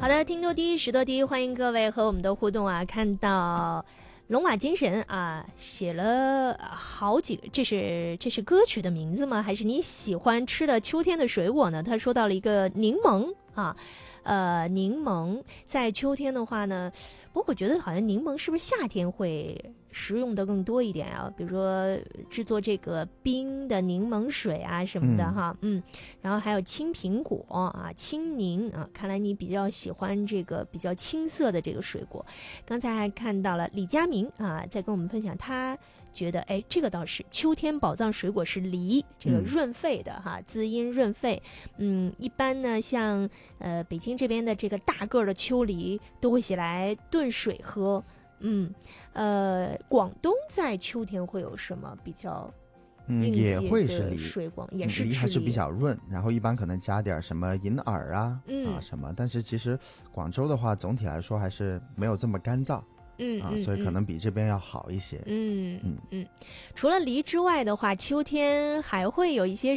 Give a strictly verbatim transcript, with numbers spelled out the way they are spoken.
的，听多低，识多低，欢迎各位和我们的互动啊！看到龙马精神啊，写了好几个，这是这是歌曲的名字吗？还是你喜欢吃的秋天的水果呢？他说到了一个柠檬啊，呃，柠檬在秋天的话呢，不过我觉得好像柠檬是不是夏天会食用的更多一点啊？比如说制作这个冰的柠檬水啊什么的哈，嗯，嗯然后还有青苹果啊、青柠啊，看来你比较喜欢这个比较青涩的这个水果。刚才还看到了李佳明啊，在跟我们分享他。觉得哎，这个倒是秋天宝藏水果是梨，这个润肺的哈，滋阴润肺。嗯，一般呢，像呃北京这边的这个大个的秋梨，都会写来炖水喝。嗯，呃，广东在秋天会有什么比较？ 嗯，也会是梨水果，也是梨还是比较润，然后一般可能加点什么银耳啊、嗯、啊什么，但是其实广州的话，总体来说还是没有这么干燥。 嗯啊，所以可能比这边要好一些。 嗯嗯嗯，除了梨之外的话，秋天还会有一些